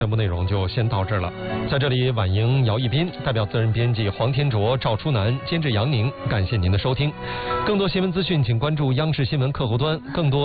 全部内容就先到这儿了。在这里，婉莹、姚一斌代表责任编辑黄天卓、赵初南，监制杨宁，感谢您的收听。更多新闻资讯，请关注央视新闻客户端。更多